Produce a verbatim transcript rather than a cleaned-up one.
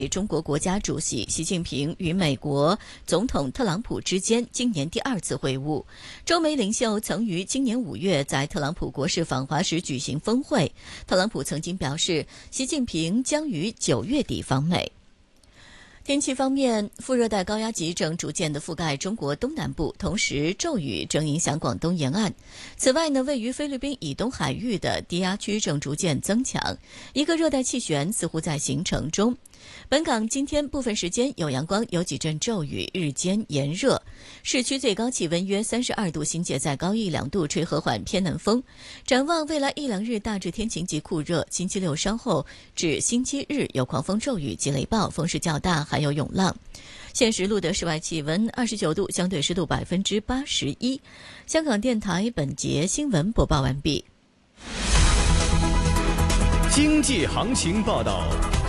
中国国家主席习近平与美国总统特朗普之间今年第二次会晤。中美领袖曾于今年五月在特朗普国事访华时举行峰会。特朗普曾经表示，习近平将于九月底访美。天气方面，副热带高压脊正逐渐地覆盖中国东南部，同时骤雨正影响广东沿岸。此外呢，位于菲律宾以东海域的低压区正逐渐增强，一个热带气旋似乎在形成中。本港今天部分时间有阳光，有几阵骤雨，日间炎热。市区最高气温约三十二度，新界再高一两度，吹和缓偏南风。展望未来一两日大致天晴及酷热，星期六稍后至星期日有狂风骤雨及雷暴，风势较大，还有涌浪。现时录得室外气温二十九度，相对湿度百分之八十一。香港电台本节新闻播报完毕。 经济行情报道。